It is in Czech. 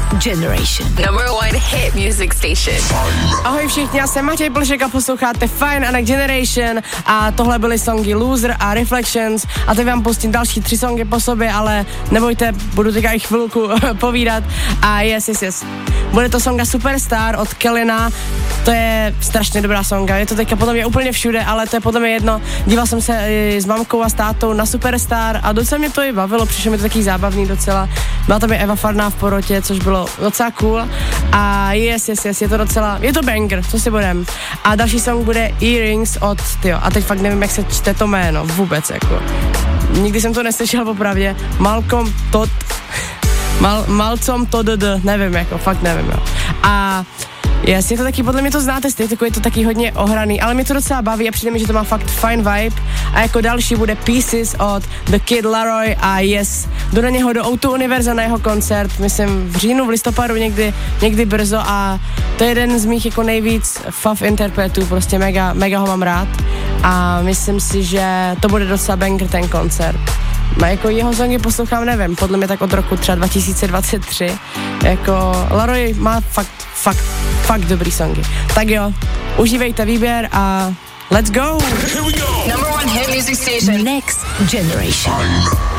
Generation. Number one hit music station. Ahoj všichni, já jsem Matěj Plšek a posloucháte Fine a Next Generation a tohle byly songy Loser a Reflections a teď vám pustím další 3 songy po sobě, ale nebojte, budu teďka i chvilku povídat a yes. Bude to songa Superstar od Kellyna, to je strašně dobrá songa, je to teďka podle mě úplně všude, ale to je podle mě jedno, díval jsem se s mamkou a s tátou na Superstar a docela mě to i bavilo, přišlo mi to taky zábavný docela, byla tam i Eva Farná v porotě, což bylo docela cool a yes, je to docela, je to banger, co si budem. A další song bude Earrings od, a teď fakt nevím, jak se čte to jméno, vůbec jako, nikdy jsem to neslyšel popravdě, Malcolm Todd, nevím, jako, fakt nevím, jo. A yes, je to taky, podle mě to znáte, je to taky hodně ohraný, ale mě to docela baví a přijde mi, že to má fakt fine vibe. A jako další bude Pieces od The Kid Laroi a yes, jdu na něho do O2 Univerza na jeho koncert, myslím v říjnu, v listopadu někdy brzo a to je jeden z mých jako nejvíc fav interpretů, prostě mega ho mám rád a myslím si, že to bude docela banger ten koncert. A jako jeho songy poslouchám, nevím, podle mě tak od roku třeba 2023, jako Laroi má fakt dobrý songy. Tak jo, užívejte výběr a let's go! Number one hit music station. Next Generation.